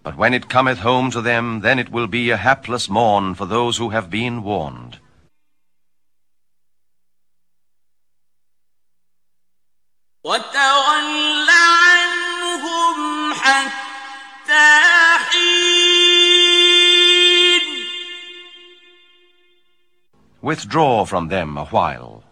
But when it cometh home to them, then it will be a hapless morn for those who have been warned. وَتَوَلَّ عَنْهُمْ حَتَّى حِينٍ. Withdraw from them a while.